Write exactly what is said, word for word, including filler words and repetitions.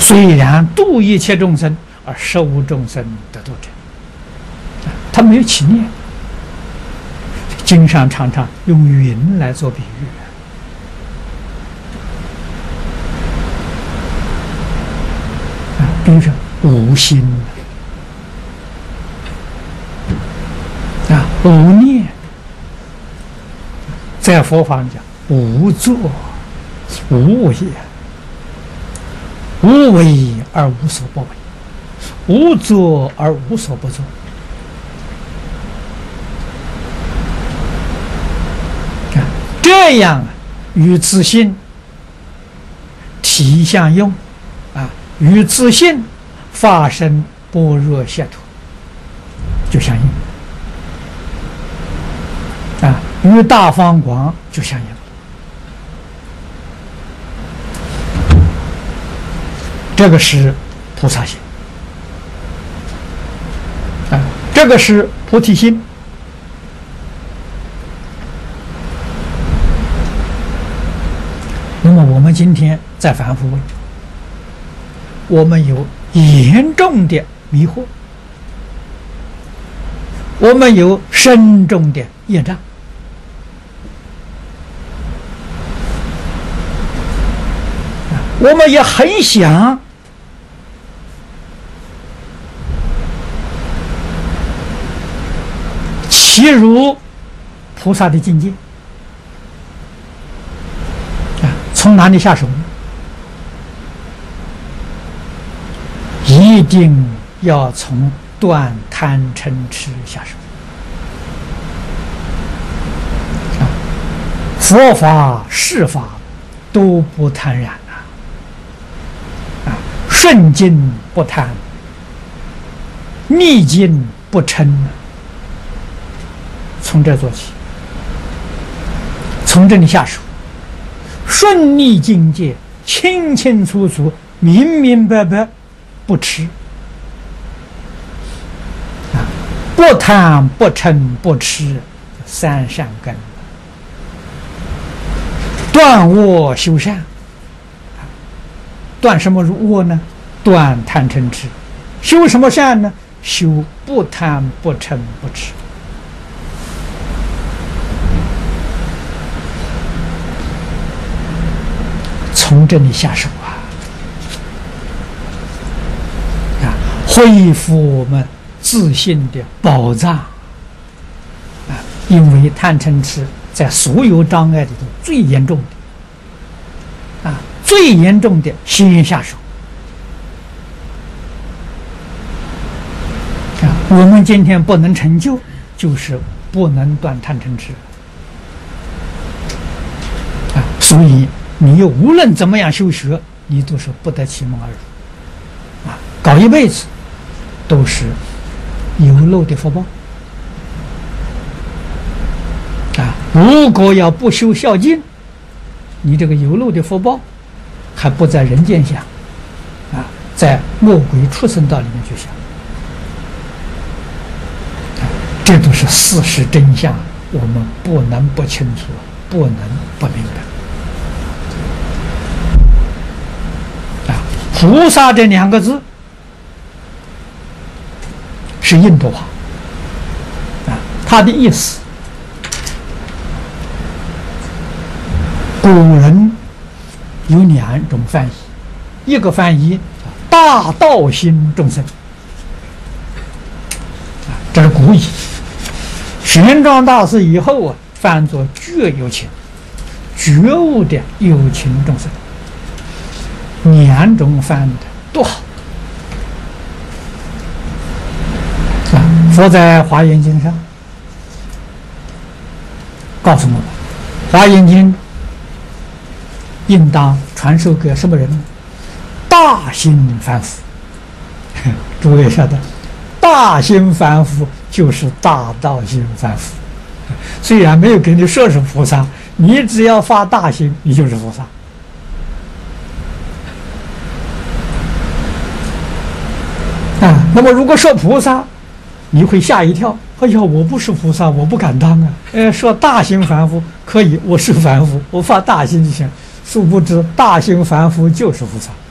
虽然度一切众生，而实无众生得度者。他没有起念。经上常常用云来做比喻。比如说无心啊，无念，在佛法讲无作无为，无为而无所不为，无作而无所不作。啊，这样与自性体相用啊。与自性发生般若解脱就相应啊，与大方广就相应。这个是菩萨心啊，这个是菩提心。那么我们今天再反复问，我们有严重的迷惑，我们有深重的业障，我们也很想契入菩萨的境界啊，从哪里下手呢？一定要从断贪嗔痴下手啊！佛法世法都不贪染啊，啊，顺境不贪，逆境不嗔啊。从这做起，从这里下手，顺逆境界清清楚楚、明明白白。不吃啊，不贪不嗔不痴，三善根。断恶修善，断什么恶呢？断贪嗔痴。修什么善呢？修不贪不嗔不痴。从这里下手啊！恢复我们自信的宝藏啊！因为贪嗔痴在所有障碍里头最严重的啊，最严重的先下手啊！我们今天不能成就，就是不能断贪嗔痴啊！所以你无论怎么样修学，你都是不得其门而入啊！搞一辈子。都是有漏的福报啊！如果要不修孝敬，你这个有漏的福报还不在人间享啊，在魔鬼畜生道里面去享啊！这都是事实真相，我们不能不清楚，不能不明白啊！菩萨这两个字。是印度话啊，它的意思，古人有两种翻译，一个翻译大道心众生啊，这是古译。玄奘大师以后啊，翻作觉有情，觉悟的有情众生，两种翻的都好。佛在《华严经》上告诉我们，《华严经》应当传授给什么人呢？大心凡夫。诸位晓得，大心凡夫就是大道心凡夫。虽然没有给你说是菩萨，你只要发大心，你就是菩萨。啊，那么如果说菩萨，你会吓一跳，哎呀，我不是菩萨，我不敢当啊！呃，说大心凡夫可以，我是凡夫，我发大心就行。殊不知，大心凡夫就是菩萨。